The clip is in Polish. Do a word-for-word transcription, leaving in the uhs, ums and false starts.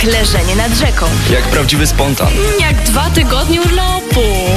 leżenie nad rzeką. Jak prawdziwy spontan. Jak dwa tygodnie urlopu.